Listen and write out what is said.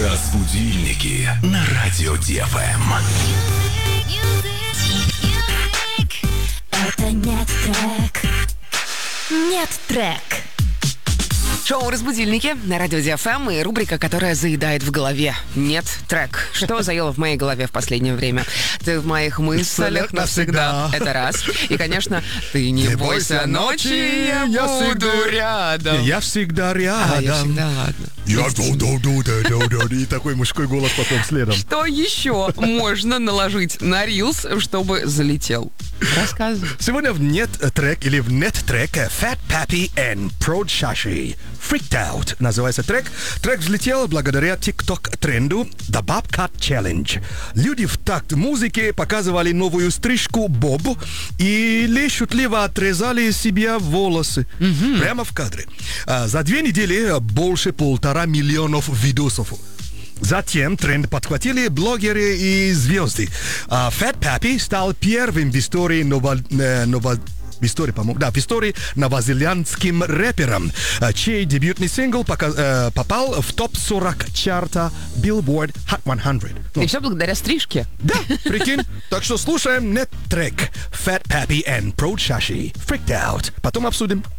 Разбудильники на радио ДФМ. Это нет трек. Нет трек. Шоу «Разбудильники» на радио ДФМ и рубрика, которая заедает в голове. Нет трек. Что заело в моей голове в последнее время? Ты в моих мыслях навсегда. Это раз. И, конечно, ты не бойся ночи, я буду рядом. Я всегда рядом. Я всегда, ладно. И такой мужской голос потом следом. Что еще можно наложить на рилс, чтобы залетел? Рассказывай. Сегодня в нет трек или в нет трек Fat Papi and Prod Shashi. Freaked Out называется трек. Трек взлетел благодаря TikTok тренду The Bob Cut Challenge. Люди в такт музыки показывали новую стрижку Боб или шутливо отрезали себе волосы. Прямо в кадре. За 2 недели больше 1,5 миллиона видосов. Затем тренд подхватили блогеры и звезды. Fat Papi стал первым в истории в истории новозеландским рэпером, чей дебютный сингл попал в топ-40 чарта Billboard Hot 100. И все благодаря стрижке. Да, прикинь. Так что слушаем нет трек Fat Papi and Prod Shashi Freaked Out. Потом обсудим.